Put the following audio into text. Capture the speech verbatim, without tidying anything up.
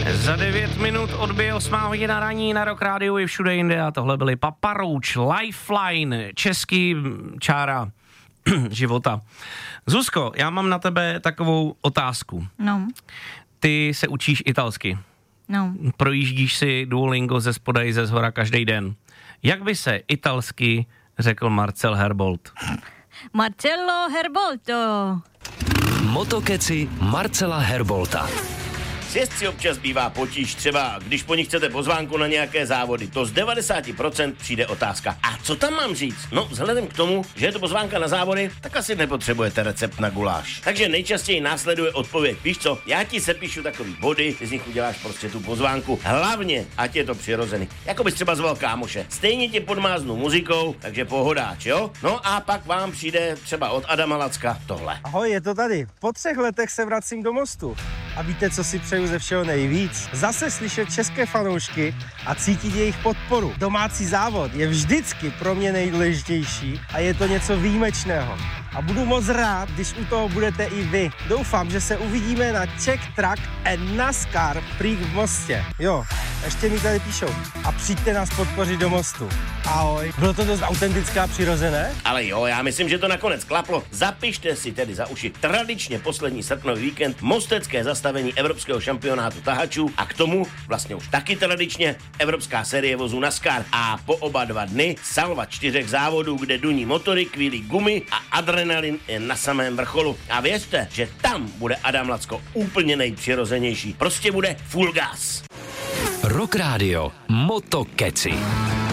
Za devět minut odbije osmá hodina raní na Rock Rádiu i všude jinde a tohle byly Papa Roach, Lifeline, český čára života. Zuzko, já mám na tebe takovou otázku. No. Ty se učíš italsky. No. Projíždíš si Duolingo ze spoda i ze zhora každý den. Jak by se italsky řekl Marcel Herbold? Marcello Herbolto. Motokeci Marcela Herbolta. S jezdci občas bývá potíž, třeba když po nich chcete pozvánku na nějaké závody, to z devadesát procent přijde otázka. A co tam mám říct? No, vzhledem k tomu, že je to pozvánka na závody, tak asi nepotřebujete recept na guláš. Takže nejčastěji následuje odpověď. Víš co, já ti sepíšu takový body, ty z nich uděláš prostě tu pozvánku. Hlavně, ať je to přirozený. Jako bys třeba zval kámoše. Stejně tě podmáznu muzikou, takže pohodáč, jo? No a pak vám přijde třeba od Adama Lacka tohle. Ahoj, je to tady. Po třech letech se vracím do Mostu. A víte, co si přeju ze všeho nejvíc? Zase slyšet české fanoušky a cítit jejich podporu. Domácí závod je vždycky pro mě nejdůležitější a je to něco výjimečného. A budu moc rád, když u toho budete i vy. Doufám, že se uvidíme na Czech Track and NASCAR Prix v Mostě. Jo, ještě mi tady píšou. A přijďte nás podpořit do Mostu. Ahoj. Bylo to dost autentické a přirozené? Ale jo, já myslím, že to nakonec klaplo. Zapište si tedy za uši tradičně poslední srpnový víkend mostecké zastavení evropského šampionátu tahačů a k tomu vlastně už taky tradičně evropská série vozů NASCAR a po oba dva dny salva čtyřech závodů, kde duní motory, kvílí gumy a adrenalin je na samém vrcholu. A věřte, že tam bude Adam Lacko úplně nejpřirozenější. Prostě bude full gas. Rock Radio Motokeci.